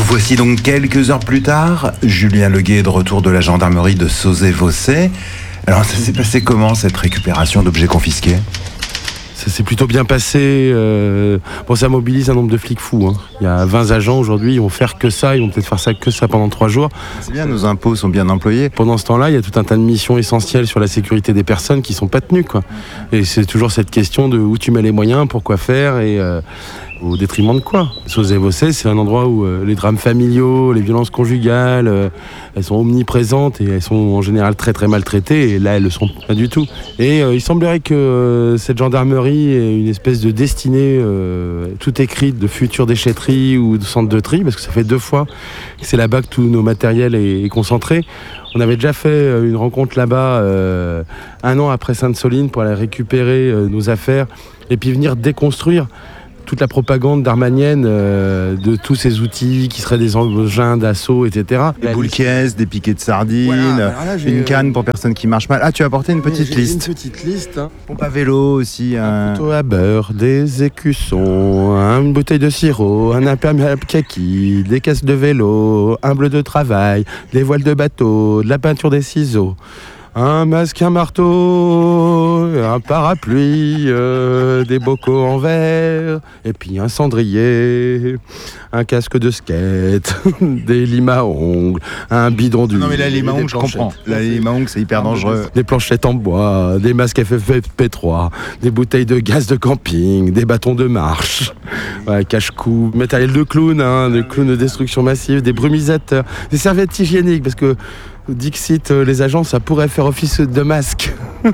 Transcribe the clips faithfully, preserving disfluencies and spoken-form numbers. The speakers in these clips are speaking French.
Voici donc quelques heures plus tard, Julien Leguet est de retour de la gendarmerie de Sauzet-Vaucey. Alors ça s'est passé comment cette récupération d'objets confisqués ? Ça s'est plutôt bien passé. Euh... Bon, ça mobilise un nombre de flics fous. Hein. Il y a vingt agents aujourd'hui, ils vont faire que ça, ils vont peut-être faire ça que ça pendant trois jours. C'est bien, nos impôts sont bien employés. Pendant ce temps-là, il y a tout un tas de missions essentielles sur la sécurité des personnes qui sont pas tenues, quoi. Et c'est toujours cette question de où tu mets les moyens, pourquoi faire et euh, au détriment de quoi. Sauzet-Vaucey, c'est un endroit où euh, les drames familiaux, les violences conjugales, euh, elles sont omniprésentes et elles sont en général très très maltraitées. Et là, elles le sont pas du tout. Et euh, il semblerait que euh, cette gendarmerie ait une espèce de destinée euh, toute écrite de futures déchetteries ou de centres de tri, parce que ça fait deux fois que c'est là-bas que tout nos matériel est, est concentré. On avait déjà fait une rencontre là-bas euh, un an après Sainte-Soline pour aller récupérer euh, nos affaires et puis venir déconstruire toute la propagande darmanienne euh, de tous ces outils qui seraient des engins d'assaut, et cetera. Des boules caisses, des piquets de sardines, voilà, là, une canne pour personnes qui marchent mal. Ah, tu as apporté une petite j'ai liste. Une petite liste. Hein. Pompe à vélo aussi. Un couteau à beurre, des écussons, une bouteille de sirop, un imperméable kaki, des caisses de vélo, un bleu de travail, des voiles de bateau, de la peinture des ciseaux. Un masque, un marteau, un parapluie, euh, des bocaux en verre, et puis un cendrier, un casque de skate, des limes à ongles, un bidon d'huile. Non mais la lime à ongles, je comprends. La lime à ongles, c'est hyper dangereux. Des planchettes en bois, des masques F F P trois, des bouteilles de gaz de camping, des bâtons de marche, ouais, cache-cou, matériel de clown, hein, de clown de destruction massive, des brumisateurs, des serviettes hygiéniques, parce que Dixit, les agents, ça pourrait faire office de masque.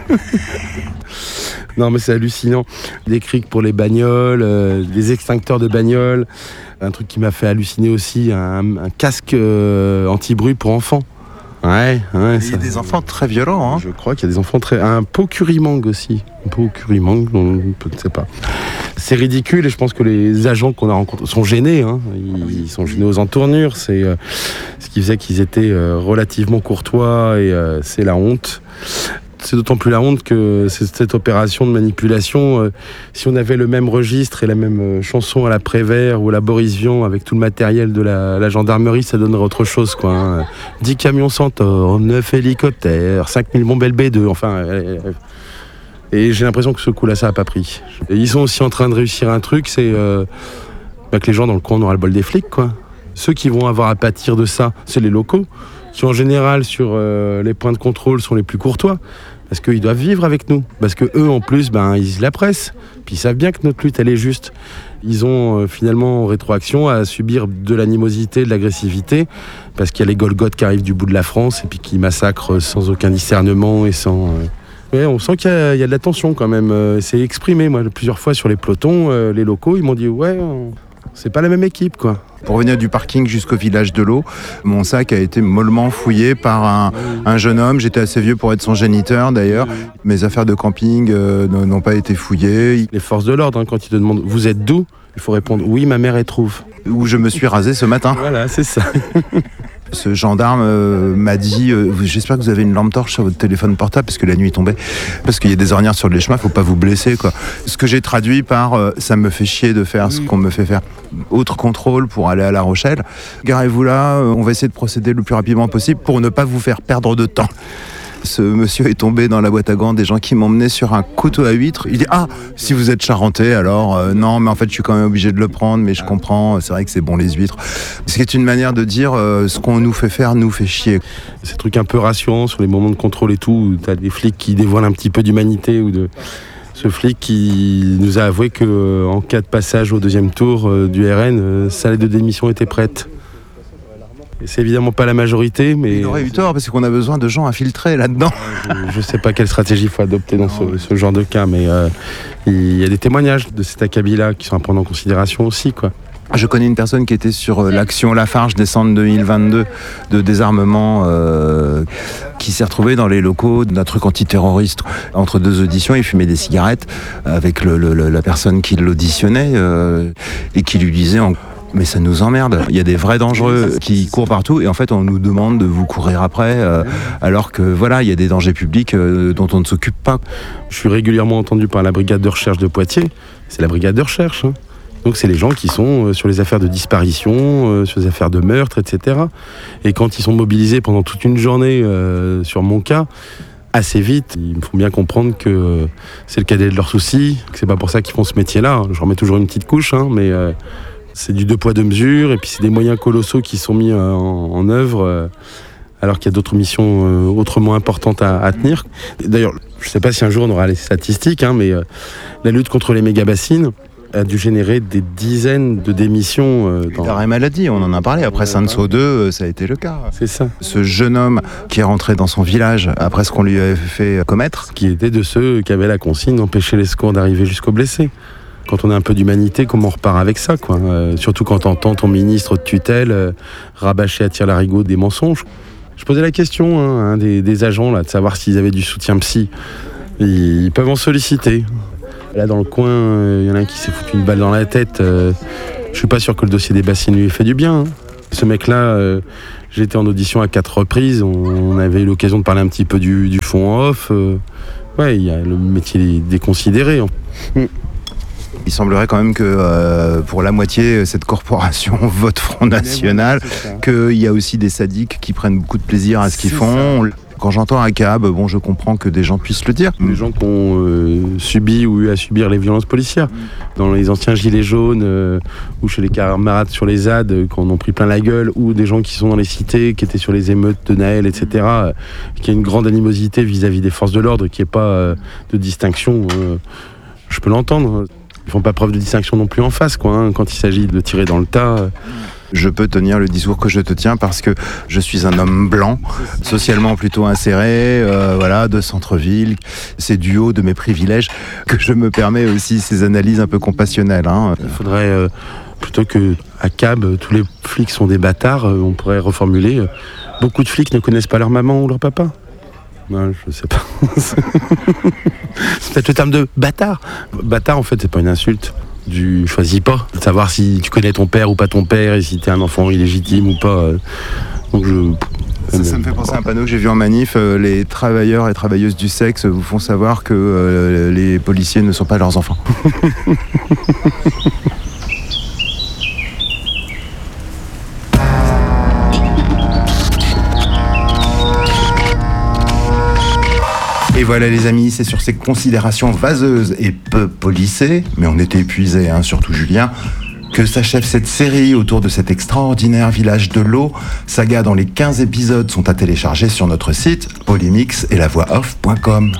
Non mais c'est hallucinant. Des crics pour les bagnoles, euh, des extincteurs de bagnoles. Un truc qui m'a fait halluciner aussi, un, un casque euh, anti-bruit pour enfants. Ouais, ouais. Il y a des enfants très violents. Hein. Je crois qu'il y a des enfants très... Un pot curimang aussi. Un pot curimang, on ne sait pas. C'est ridicule et je pense que les agents qu'on a rencontrés sont gênés. Hein. Ils, ils sont gênés aux entournures. C'est euh, ce qui faisait qu'ils étaient euh, relativement courtois et euh, c'est la honte. C'est d'autant plus la honte que cette opération de manipulation, euh, si on avait le même registre et la même euh, chanson à la Prévert ou à la Boris Vian avec tout le matériel de la, la gendarmerie, ça donnerait autre chose, quoi. Hein. dix camions Centaure, neuf hélicoptères, cinq mille bombes L B deux, enfin... Euh, euh, et j'ai l'impression que ce coup-là, ça n'a pas pris. Et ils sont aussi en train de réussir un truc, c'est euh, bah, que les gens dans le coin aura le bol des flics, quoi. Ceux qui vont avoir à pâtir de ça, c'est les locaux, qui en général sur euh, les points de contrôle sont les plus courtois, parce qu'ils doivent vivre avec nous, parce que eux en plus, ben ils se la pressent, puis ils savent bien que notre lutte elle est juste. Ils ont euh, finalement en rétroaction à subir de l'animosité, de l'agressivité, parce qu'il y a les Golgoths qui arrivent du bout de la France et puis qui massacrent sans aucun discernement et sans. Euh... Ouais, on sent qu'il y a, il y a de la tension quand même. Euh, c'est exprimé, moi, plusieurs fois sur les pelotons, euh, les locaux, ils m'ont dit ouais. On... C'est pas la même équipe, quoi. Pour venir du parking jusqu'au village de l'eau, mon sac a été mollement fouillé par un, un jeune homme. J'étais assez vieux pour être son géniteur, d'ailleurs. Mes affaires de camping euh, n'ont pas été fouillées. Les forces de l'ordre, hein, quand ils te demandent « Vous êtes d'où ?» Il faut répondre « Oui, ma mère est trouve. » Où je me suis rasé ce matin. Voilà, c'est ça. Ce gendarme euh, m'a dit euh, « J'espère que vous avez une lampe torche sur votre téléphone portable parce que la nuit tombait. Parce qu'il y a des ornières sur les chemins, il ne faut pas vous blesser. » quoi. Ce que j'ai traduit par euh, « Ça me fait chier de faire ce qu'on me fait faire. » Autre contrôle pour aller à La Rochelle. Garez-vous là, euh, on va essayer de procéder le plus rapidement possible pour ne pas vous faire perdre de temps. Ce monsieur est tombé dans la boîte à gants des gens qui m'emmenaient sur un couteau à huîtres. Il dit « Ah, si vous êtes charentais, alors euh, non, mais en fait, je suis quand même obligé de le prendre, mais je comprends, c'est vrai que c'est bon les huîtres. » Ce qui est une manière de dire euh, ce qu'on nous fait faire nous fait chier. Ces trucs un peu rassurants sur les moments de contrôle et tout, où t'as des flics qui dévoilent un petit peu d'humanité ou de... Ce flic qui nous a avoué qu'en cas de passage au deuxième tour euh, du R N, euh, sa lettre de démission était prête. Et c'est évidemment pas la majorité, mais... Il aurait eu tort, parce qu'on a besoin de gens infiltrés là-dedans. Je ne sais pas quelle stratégie il faut adopter dans ce, ce genre de cas, mais euh, il y a des témoignages de cet acabit-là qui sont à prendre en considération aussi, quoi. Je connais une personne qui était sur l'action Lafarge décembre deux mille vingt-deux de désarmement euh, qui s'est retrouvé dans les locaux d'un truc antiterroriste. Entre deux auditions, il fumait des cigarettes avec le, le, la personne qui l'auditionnait euh, et qui lui disait en... Mais ça nous emmerde. Il y a des vrais dangereux qui courent partout et en fait on nous demande de vous courir après euh, alors que voilà, il y a des dangers publics euh, dont on ne s'occupe pas. Je suis régulièrement entendu par la brigade de recherche de Poitiers. C'est la brigade de recherche. Hein. Donc c'est les gens qui sont sur les affaires de disparition, sur les affaires de meurtre, et cetera. Et quand ils sont mobilisés pendant toute une journée euh, sur mon cas, assez vite, ils me font bien comprendre que c'est le cadet de leurs soucis, que c'est pas pour ça qu'ils font ce métier-là. Je remets toujours une petite couche, hein, mais euh, c'est du deux poids deux mesures, et puis c'est des moyens colossaux qui sont mis euh, en, en œuvre, euh, alors qu'il y a d'autres missions euh, autrement importantes à, à tenir. D'ailleurs, je sais pas si un jour on aura les statistiques, hein, mais euh, la lutte contre les méga-bassines a dû générer des dizaines de démissions. Euh, dans... D'arrêt maladie, on en a parlé. Après Sainte-Saut deux, ça a été le cas. C'est ça. Ce jeune homme qui est rentré dans son village après ce qu'on lui avait fait commettre. Qui était de ceux qui avaient la consigne d'empêcher les secours d'arriver jusqu'aux blessés. Quand on a un peu d'humanité, comment on repart avec ça, quoi. Euh, surtout quand t'entends ton ministre de tutelle euh, rabâcher à tire-larigot des mensonges. Je posais la question hein, hein, des, des agents là, de savoir s'ils avaient du soutien psy. Ils, ils peuvent en solliciter. Là, dans le coin, il euh, y en a un qui s'est foutu une balle dans la tête. Euh, je suis pas sûr que le dossier des bassines lui ait fait du bien. Hein. Ce mec-là, euh, j'ai été en audition à quatre reprises. On, on avait eu l'occasion de parler un petit peu du, du fond en off. Euh, ouais, y a, le métier est déconsidéré. Hein. Mm. Il semblerait quand même que euh, pour la moitié, cette corporation vote Front National, qu'il y a aussi des sadiques qui prennent beaucoup de plaisir à ce qu'ils font. Ça. Quand j'entends un cab, bon, je comprends que des gens puissent le dire. Les gens qui ont euh, subi ou eu à subir les violences policières. Dans les anciens gilets jaunes, euh, ou chez les camarades sur les Z A D, qui en ont pris plein la gueule, ou des gens qui sont dans les cités, qui étaient sur les émeutes de Naël, et cetera, euh, qui a une grande animosité vis-à-vis des forces de l'ordre, qui n'est pas euh, de distinction. Euh, je peux l'entendre. Ils font pas preuve de distinction non plus en face, quoi, hein, quand il s'agit de tirer dans le tas. Euh. Je peux tenir le discours que je te tiens parce que je suis un homme blanc, socialement plutôt inséré, euh, voilà, de centre-ville. C'est du haut de mes privilèges que je me permets aussi ces analyses un peu compassionnelles. Hein. Il faudrait, euh, plutôt que à Cab, tous les flics sont des bâtards, euh, on pourrait reformuler. Euh, beaucoup de flics ne connaissent pas leur maman ou leur papa. Non, je sais pas. C'est peut-être le terme de bâtard. Bâtard, en fait, c'est pas une insulte. Du choisis pas. De savoir si tu connais ton père ou pas ton père et si t'es un enfant illégitime ou pas. Donc je. Ça, ça me fait penser à un panneau que j'ai vu en manif. Euh, les travailleurs et travailleuses du sexe vous font savoir que euh, les policiers ne sont pas leurs enfants. Et voilà les amis, c'est sur ces considérations vaseuses et peu policées, mais on était épuisés, hein, surtout Julien, que s'achève cette série autour de cet extraordinaire village de l'eau. Saga dont les quinze épisodes sont à télécharger sur notre site polymix et la voix off point com.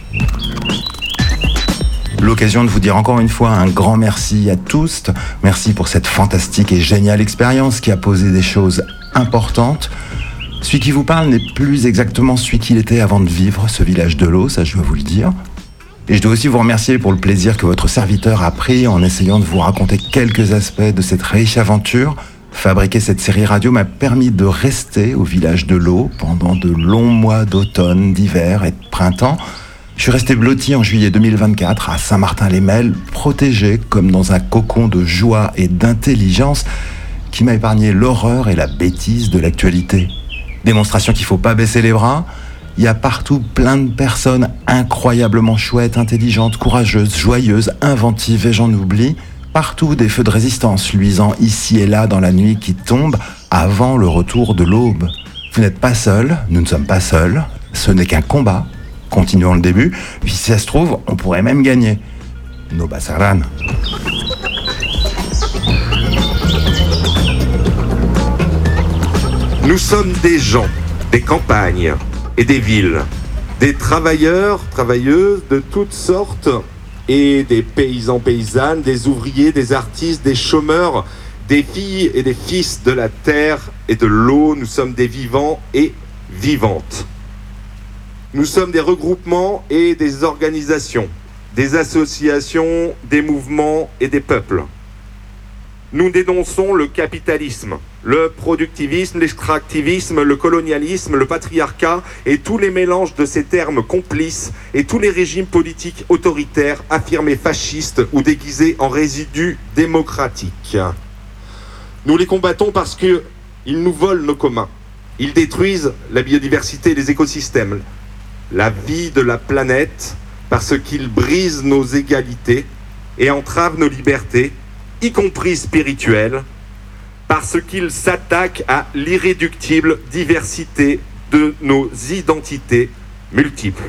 L'occasion de vous dire encore une fois un grand merci à tous. Merci pour cette fantastique et géniale expérience qui a posé des choses importantes. Celui qui vous parle n'est plus exactement celui qu'il était avant de vivre ce village de l'eau, ça je dois vous le dire. Et je dois aussi vous remercier pour le plaisir que votre serviteur a pris en essayant de vous raconter quelques aspects de cette riche aventure. Fabriquer cette série radio m'a permis de rester au village de l'eau pendant de longs mois d'automne, d'hiver et de printemps. Je suis resté blotti en juillet deux mille vingt-quatre à Saint-Martin-les-Melles, protégé comme dans un cocon de joie et d'intelligence qui m'a épargné l'horreur et la bêtise de l'actualité. Démonstration qu'il ne faut pas baisser les bras. Il y a partout plein de personnes incroyablement chouettes, intelligentes, courageuses, joyeuses, inventives et j'en oublie. Partout des feux de résistance luisant ici et là dans la nuit qui tombe avant le retour de l'aube. Vous n'êtes pas seuls, nous ne sommes pas seuls. Ce n'est qu'un combat. Continuons le début. Puis si ça se trouve, on pourrait même gagner. No pasarán. Nous sommes des gens, des campagnes et des villes, des travailleurs, travailleuses de toutes sortes et des paysans, paysannes, des ouvriers, des artistes, des chômeurs, des filles et des fils de la terre et de l'eau. Nous sommes des vivants et vivantes. Nous sommes des regroupements et des organisations, des associations, des mouvements et des peuples. Nous dénonçons le capitalisme, le productivisme, l'extractivisme, le colonialisme, le patriarcat et tous les mélanges de ces termes complices et tous les régimes politiques autoritaires affirmés fascistes ou déguisés en résidus démocratiques. Nous les combattons parce qu'ils nous volent nos communs. Ils détruisent la biodiversité et les écosystèmes, la vie de la planète, parce qu'ils brisent nos égalités et entravent nos libertés, y compris spirituelle, parce qu'il s'attaque à l'irréductible diversité de nos identités multiples.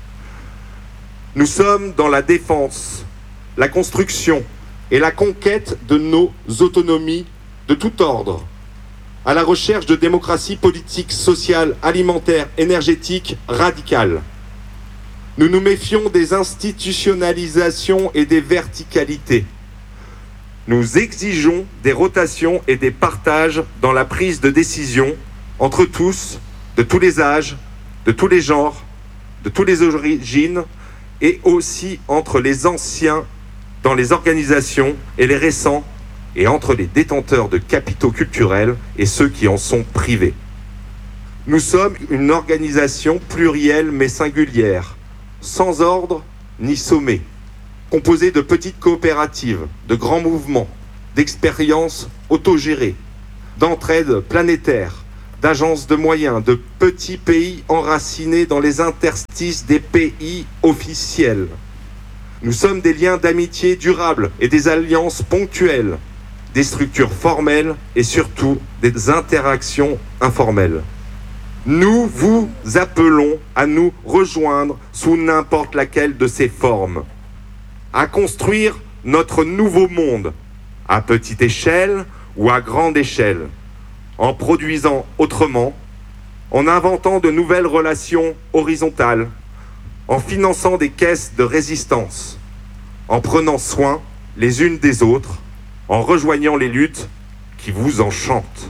Nous sommes dans la défense, la construction et la conquête de nos autonomies de tout ordre, à la recherche de démocratie politique, sociale, alimentaire, énergétique radicale. Nous nous méfions des institutionnalisations et des verticalités. Nous exigeons des rotations et des partages dans la prise de décision entre tous, de tous les âges, de tous les genres, de toutes les origines, et aussi entre les anciens dans les organisations et les récents, et entre les détenteurs de capitaux culturels et ceux qui en sont privés. Nous sommes une organisation plurielle mais singulière, sans ordre ni sommet, composée de petites coopératives, de grands mouvements, d'expériences autogérées, d'entraide planétaire, d'agences de moyens, de petits pays enracinés dans les interstices des pays officiels. Nous sommes des liens d'amitié durables et des alliances ponctuelles, des structures formelles et surtout des interactions informelles. Nous vous appelons à nous rejoindre sous n'importe laquelle de ces formes, à construire notre nouveau monde, à petite échelle ou à grande échelle, en produisant autrement, en inventant de nouvelles relations horizontales, en finançant des caisses de résistance, en prenant soin les unes des autres, en rejoignant les luttes qui vous enchantent.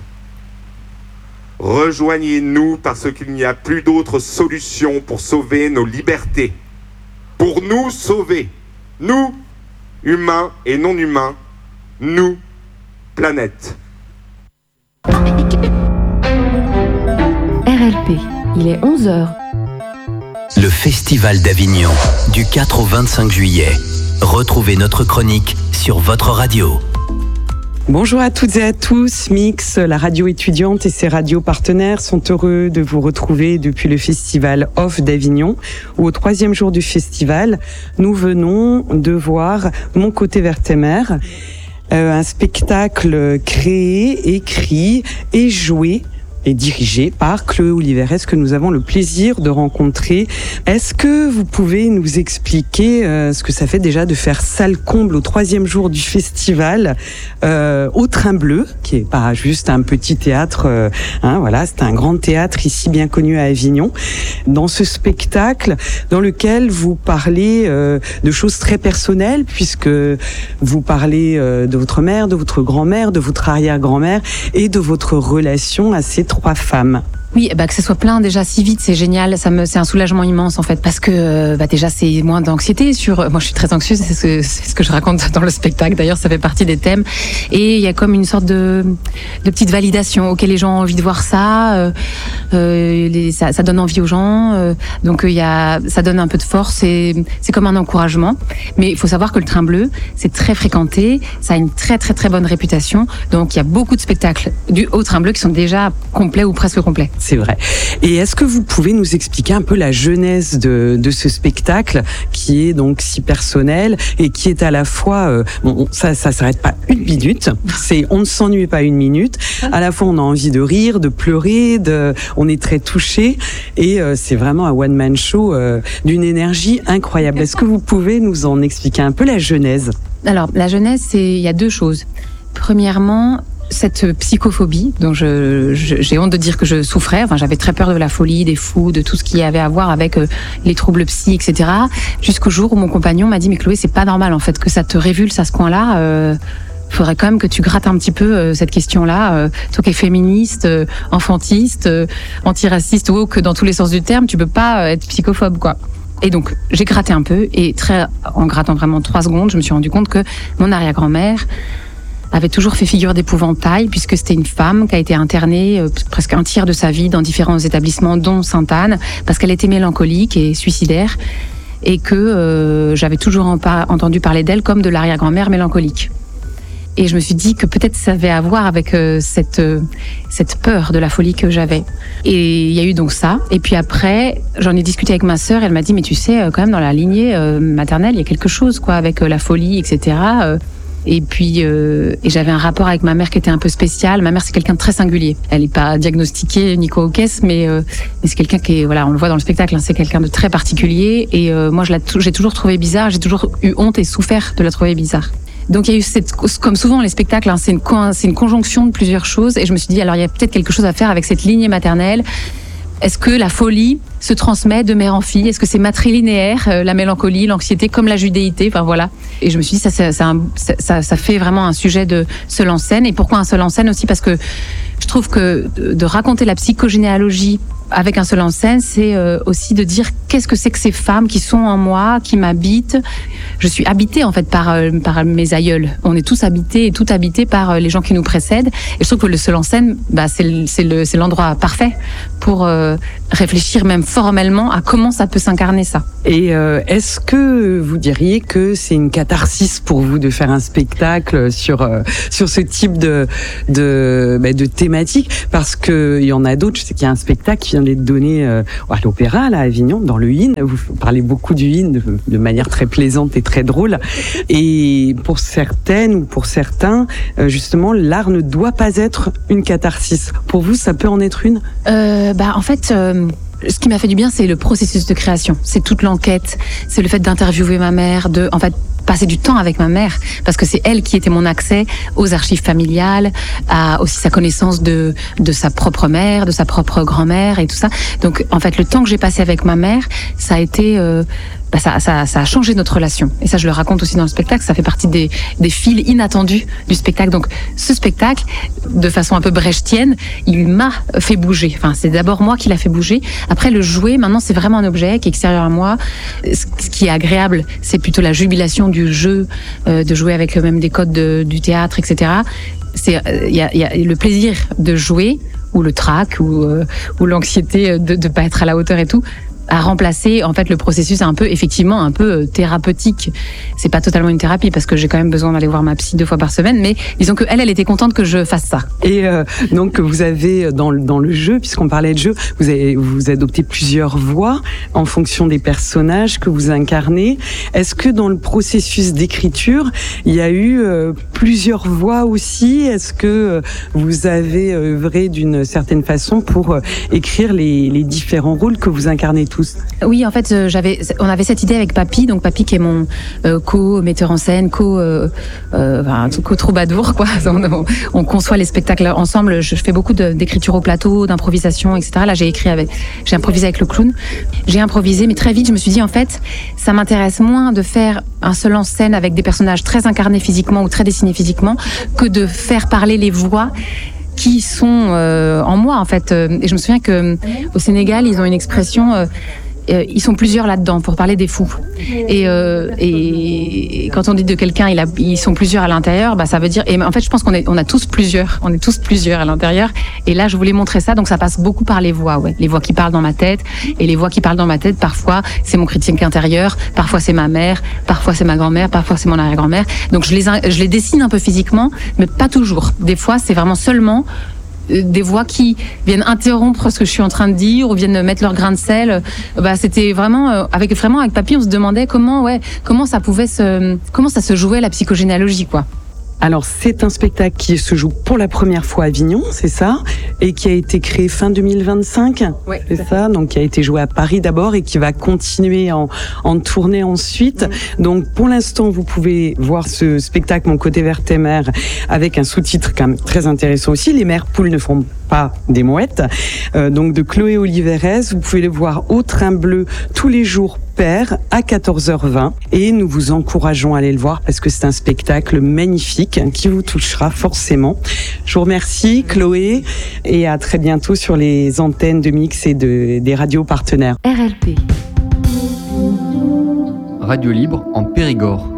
Rejoignez-nous parce qu'il n'y a plus d'autre solution pour sauver nos libertés. Pour nous sauver, nous, humains et non humains, nous, planète. R L P, il est onze heures. Le Festival d'Avignon, du quatre au vingt-cinq juillet. Retrouvez notre chronique sur votre radio. Bonjour à toutes et à tous, Mix, la radio étudiante et ses radios partenaires sont heureux de vous retrouver depuis le Festival Off d'Avignon, où au troisième jour du festival, nous venons de voir Mon côté vers tes mers, euh, un spectacle créé, écrit et joué et dirigé par Chloé Oliveres, que nous avons le plaisir de rencontrer. Est-ce que vous pouvez nous expliquer euh, ce que ça fait déjà de faire salle comble au troisième jour du festival euh, au Train Bleu, qui est pas juste un petit théâtre, euh, hein, voilà, c'est un grand théâtre ici bien connu à Avignon. Dans ce spectacle, dans lequel vous parlez euh, de choses très personnelles, puisque vous parlez euh, de votre mère, de votre grand-mère, de votre arrière-grand-mère et de votre relation à ces trois femmes. Oui, bah que ce soit plein déjà si vite, c'est génial. Ça me, c'est un soulagement immense en fait, parce que bah déjà c'est moins d'anxiété sur. Moi, je suis très anxieuse, c'est ce, que, c'est ce que je raconte dans le spectacle. D'ailleurs, ça fait partie des thèmes. Et il y a comme une sorte de, de petite validation. Ok, les gens ont envie de voir ça, euh, euh, les, ça, ça donne envie aux gens. Euh, donc il y a, ça donne un peu de force. Et c'est comme un encouragement. Mais il faut savoir que le Train Bleu, c'est très fréquenté. Ça a une très très très bonne réputation. Donc il y a beaucoup de spectacles du au Train Bleu qui sont déjà complets ou presque complets. C'est vrai. Et est-ce que vous pouvez nous expliquer un peu la genèse de, de ce spectacle qui est donc si personnel et qui est à la fois, euh, bon, ça, ça s'arrête pas une minute. C'est, on ne s'ennuie pas une minute. À la fois, on a envie de rire, de pleurer, de, on est très touché et euh, c'est vraiment un one man show euh, d'une énergie incroyable. Est-ce que vous pouvez nous en expliquer un peu la genèse? Alors, la genèse, c'est, il y a deux choses. Premièrement, cette psychophobie dont je, je, j'ai honte de dire que je souffrais. Enfin, j'avais très peur de la folie, des fous, de tout ce qui avait à voir avec euh, les troubles psy, et cetera. Jusqu'au jour où mon compagnon m'a dit « Mais Chloé, c'est pas normal en fait que ça te révulse à ce point-là. Euh, faudrait quand même que tu grattes un petit peu euh, cette question-là. Euh, toi qui es féministe, euh, enfantiste, euh, antiraciste ou que dans tous les sens du terme, tu peux pas euh, être psychophobe, quoi. » Et donc, j'ai gratté un peu et très, en grattant vraiment trois secondes, je me suis rendu compte que mon arrière-grand-mère avait toujours fait figure d'épouvantail, puisque c'était une femme qui a été internée euh, presque un tiers de sa vie dans différents établissements, dont Sainte-Anne, parce qu'elle était mélancolique et suicidaire, et que euh, j'avais toujours en par- entendu parler d'elle comme de l'arrière-grand-mère mélancolique. Et je me suis dit que peut-être ça avait à voir avec euh, cette, euh, cette peur de la folie que j'avais. Et il y a eu donc ça. Et puis après, j'en ai discuté avec ma sœur, elle m'a dit, mais tu sais, euh, quand même dans la lignée euh, maternelle, il y a quelque chose, quoi, avec euh, la folie, et cetera. Euh, Et puis, euh, et j'avais un rapport avec ma mère qui était un peu spécial. Ma mère, c'est quelqu'un de très singulier. Elle n'est pas diagnostiquée ni quoi aux caisses, mais, euh, mais c'est quelqu'un qui est, voilà, on le voit dans le spectacle, hein, c'est quelqu'un de très particulier. Et euh, moi, je l'ai, j'ai toujours trouvé bizarre. J'ai toujours eu honte et souffert de la trouver bizarre. Donc il y a eu cette, comme souvent les spectacles, hein, c'est une, c'est une conjonction de plusieurs choses. Et je me suis dit, alors il y a peut-être quelque chose à faire avec cette lignée maternelle. Est-ce que la folie se transmet de mère en fille? Est-ce que c'est matrilinéaire, euh, la mélancolie, l'anxiété, comme la judéité? Enfin voilà. Et je me suis dit, ça, ça, ça, ça, ça fait vraiment un sujet de seul en scène. Et pourquoi un seul en scène aussi? Parce que je trouve que de raconter la psychogénéalogie avec un seul en scène, c'est euh, aussi de dire qu'est-ce que c'est que ces femmes qui sont en moi, qui m'habitent. Je suis habitée en fait par euh, par mes aïeuls. On est tous habités et tout habités par euh, les gens qui nous précèdent. Et je trouve que le seul en scène, bah c'est c'est le c'est l'endroit parfait pour euh, réfléchir même formellement à comment ça peut s'incarner ça. Et euh, est-ce que vous diriez que c'est une catharsis pour vous de faire un spectacle sur euh, sur ce type de de bah, de thématique? Parce que il y en a d'autres. Je sais qu'il y a un spectacle qui vient d'être donné euh, à l'Opéra, là, à Avignon, dans le Hin. Vous parlez beaucoup du Hin de, de manière très plaisante et très drôle. Et pour certaines ou pour certains, euh, justement, l'art ne doit pas être une catharsis. Pour vous, ça peut en être une? euh, Bah, en fait. Euh... Ce qui m'a fait du bien, c'est le processus de création. C'est toute l'enquête. C'est le fait d'interviewer ma mère, de, en fait, passer du temps avec ma mère, parce que c'est elle qui était mon accès aux archives familiales, à aussi sa connaissance de de sa propre mère, de sa propre grand-mère et tout ça. Donc, en fait, le temps que j'ai passé avec ma mère, ça a été euh, bah ça, ça, ça a changé notre relation. Et ça, je le raconte aussi dans le spectacle. Ça fait partie des, des fils inattendus du spectacle. Donc, ce spectacle, de façon un peu brechtienne, il m'a fait bouger. Enfin, c'est d'abord moi qui l'a fait bouger. Après, le jouer, maintenant, c'est vraiment un objet qui est extérieur à moi. Ce qui est agréable, c'est plutôt la jubilation du jeu, euh, de jouer avec même des codes de, du théâtre, et cetera. C'est, il y a, y a le plaisir de jouer, ou le trac, ou, euh, ou l'anxiété de ne pas être à la hauteur et tout, à remplacer en fait le processus un peu effectivement un peu thérapeutique. C'est pas totalement une thérapie parce que j'ai quand même besoin d'aller voir ma psy deux fois par semaine, mais disons que elle elle était contente que je fasse ça. Et euh, donc vous avez dans le, dans le jeu, puisqu'on parlait de jeu, vous avez vous adoptez plusieurs voix en fonction des personnages que vous incarnez. Est-ce que dans le processus d'écriture, il y a eu euh, plusieurs voix aussi? Est-ce que euh, vous avez œuvré d'une certaine façon pour euh, écrire les, les différents rôles que vous incarnez tous? Oui, en fait, euh, j'avais, on avait cette idée avec Papy, donc Papy qui est mon euh, co-metteur en scène, co, euh, euh, enfin, co-troubadour, quoi. On, on, on conçoit les spectacles ensemble. Je, je fais beaucoup de, d'écriture au plateau, d'improvisation, et cetera. Là, j'ai écrit avec, j'ai improvisé avec le clown. J'ai improvisé, mais très vite, je me suis dit, en fait, ça m'intéresse moins de faire un seul en scène avec des personnages très incarnés physiquement ou très dessinés physiquement que de faire parler les voix qui sont euh, en moi en fait. Et je me souviens que au Sénégal, ils ont une expression, euh, euh, ils sont plusieurs là-dedans pour parler des fous. Et, euh, et quand on dit de quelqu'un, il a, ils sont plusieurs à l'intérieur, bah ça veut dire. Et en fait, je pense qu'on est, on a tous plusieurs, on est tous plusieurs à l'intérieur. Et là, je voulais montrer ça, donc ça passe beaucoup par les voix, ouais, les voix qui parlent dans ma tête. Et les voix qui parlent dans ma tête, parfois c'est mon critique intérieur, parfois c'est ma mère, parfois c'est ma grand-mère, parfois c'est mon arrière-grand-mère. Donc je les, je les dessine un peu physiquement, mais pas toujours. Des fois, c'est vraiment seulement des voix qui viennent interrompre ce que je suis en train de dire ou viennent mettre leur grain de sel. Bah c'était vraiment avec vraiment avec Papy, on se demandait comment ouais comment ça pouvait se comment ça se jouait la psychogénéalogie quoi. Alors, c'est un spectacle qui se joue pour la première fois à Avignon, c'est ça? Et qui a été créé fin deux mille vingt-cinq? Oui. C'est ça? Donc, qui a été joué à Paris d'abord et qui va continuer en, en tournée ensuite. Oui. Donc, pour l'instant, vous pouvez voir ce spectacle, Mon côté vert tes mères, avec un sous-titre quand même très intéressant aussi. Les mères poules ne font pas des mouettes. Euh, donc, de Chloé Oliveres. Vous pouvez le voir au Train Bleu tous les jours pair à quatorze heures vingt. Et nous vous encourageons à aller le voir parce que c'est un spectacle magnifique qui vous touchera forcément. Je vous remercie, Chloé, et à très bientôt sur les antennes de Mix et de, des radios partenaires. R L P. Radio libre en Périgord.